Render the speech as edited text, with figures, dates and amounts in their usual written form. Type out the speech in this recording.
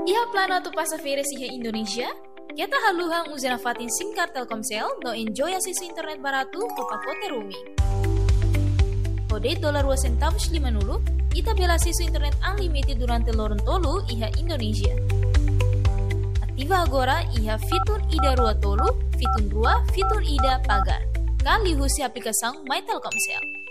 Iha plano tu passageira iha Indonesia? Kita haluhang uzana fatin singkar Telkomsel no enjoy akses internet barato ko pakote roaming. Kode $2.50 ita bela akses internet unlimited durante lorong tolu iha Indonesia. Aktiva agora iha fitur Ida Rua Tolu, fitur Rua, fitur Ida Pagar. Kali husi aplikasang My Telkomsel.